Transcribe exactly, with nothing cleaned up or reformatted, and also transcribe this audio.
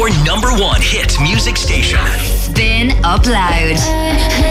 number one hit music station. Spin Up Loud.